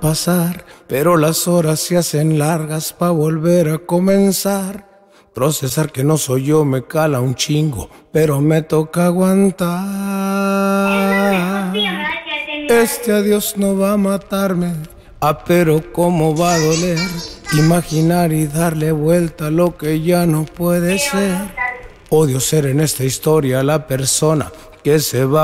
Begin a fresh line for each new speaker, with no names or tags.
pasar, pero las horas se hacen largas pa' volver a comenzar. Procesar que no soy yo me cala un chingo, pero me toca aguantar. Este adiós no va a matarme, pero cómo va a doler. Imaginar y darle vuelta a lo que ya no puede ser. Odio ser en esta historia la persona que se va